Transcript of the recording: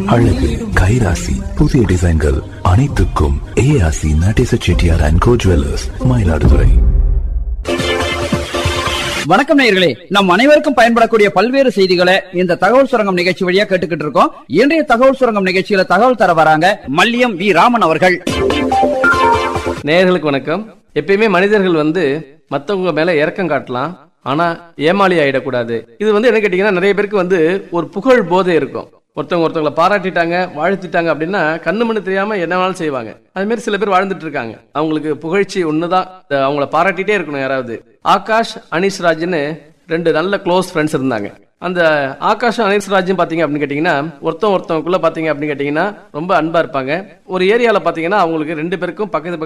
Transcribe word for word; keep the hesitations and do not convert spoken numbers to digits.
அழகு, கைராசி, புதிய டிசைன்கள் அனைத்துக்கும் ஏஆசி Natesa Chettiar and go jewellers, Mayiladuthurai. வணக்கம் நேயர்களே, நம் அனைவருக்கும் பயன்படக்கூடிய பல்வேறு செய்திகளை இந்த தகவல் சுரங்கம் நிகழ்ச்சி வழியா கேட்டுக்கிட்டு இருக்கோம். இன்றைய தகவல் சுரங்கம் நிகழ்ச்சியில தகவல் தர வராங்க மல்லியம் வி ராமன் அவர்கள். நேயர்களுக்கு வணக்கம். எப்பயுமே மனிதர்கள் வந்து மத்தவங்க மேல இரக்கம் காட்டலாம், ஆனா ஏமாளி ஆயிடக்கூடாது. இது வந்து என்ன கேட்டீங்கன்னா, நிறைய பேருக்கு வந்து ஒரு புகழ் போதை இருக்கும். ஒருத்தவங்க ஒருத்தவங்களை பாராட்டிட்டாங்க, வாழ்த்திட்டாங்க அப்படின்னா கண்ணு மண்ணு தெரியாம என்ன வேணாலும் செய்வாங்க. அது மாதிரி சில பேர் வாழ்ந்துட்டு இருக்காங்க. அவங்களுக்கு புகழ்ச்சி ஒண்ணுதான், அவங்கள பாராட்டிட்டே இருக்கணும் யாராவது. ஆகாஷ், அனீஷ் ராஜ்னு ரெண்டு நல்ல க்ளோஸ் ஃப்ரெண்ட்ஸ் இருந்தாங்க. அந்த ஆகாஷ் அனீஷ் ராஜும் பாத்தீங்க அப்படின்னு கேட்டீங்கன்னா, ஒருத்தவங்க ஒருத்தவங்களுக்குள்ள பாத்தீங்க அப்படின்னு கேட்டீங்கன்னா ரொம்ப அன்பா இருப்பாங்க. ஒரு ஏரியால பாத்தீங்கன்னா அவங்களுக்கு ரெண்டு பேருக்கும் பக்கத்து